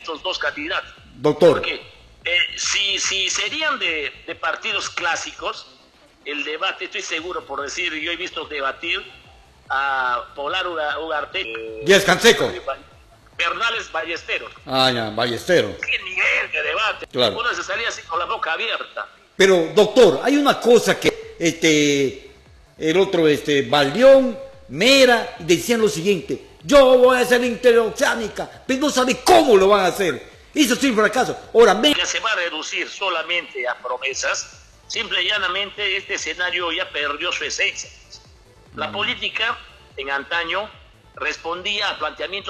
estos dos candidatos. Doctor. Porque si serían de partidos clásicos, el debate, estoy seguro, por decir, yo he visto debatir a Polar Ugarte, Díaz Canseco. Bernales Ballesteros. Ah, ya, Ballesteros. ¿Qué nivel de debate? Claro. Uno se salía así con la boca abierta. Pero, doctor, hay una cosa que el otro, Baldión, Mera, decían lo siguiente: yo voy a hacer interoceánica, pero no sabe cómo lo van a hacer. Eso sí, fracaso. Ahora, Ya se va a reducir solamente a promesas. Simple y llanamente este escenario ya perdió su esencia. La política en antaño respondía a planteamientos